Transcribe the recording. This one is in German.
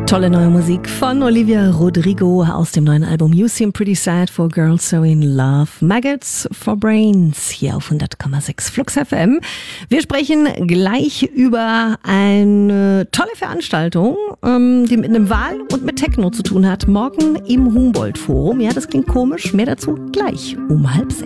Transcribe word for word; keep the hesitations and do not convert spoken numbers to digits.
Tolle neue Musik von Olivia Rodrigo aus dem neuen Album You Seem Pretty Sad for Girls So in Love. Maggots for Brains hier auf hundert Komma sechs Flux F M. Wir sprechen gleich über eine tolle Veranstaltung, die mit einem Wahl und mit Techno zu tun hat. Morgen im Humboldt Forum. Ja, das klingt komisch. Mehr dazu gleich um halb sechs.